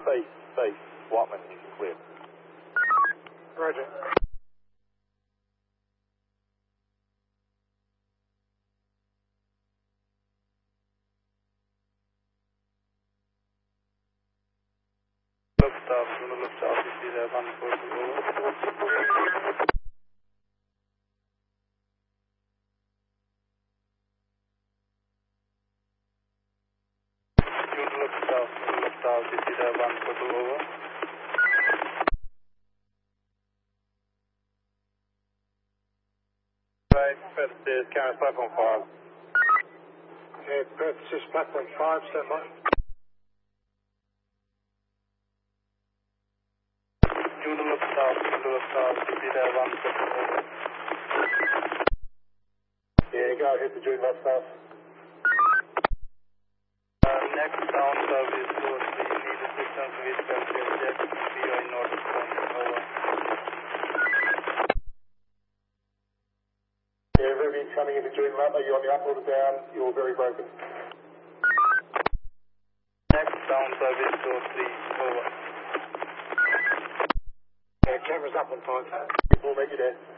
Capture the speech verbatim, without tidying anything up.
Space, space. Swapman, you can clear. Roger. Look south, Zulu look south, you see that one four two over. Zulu look south, Zulu look south, you see that one four two over. Right, first is camera platform five. Yeah, Perth is platform five, stand by. Zulu look south, Zulu look south, you see that one four two over. Yeah, go ahead to June left south. Uh, next down service to the need assistance with Belgium jet, we are in order to over. Yeah, Ruby coming into June lap, are you on the up or the down? You're very broken. Next down service to three over. Yeah, camera's up on five. We'll make it in.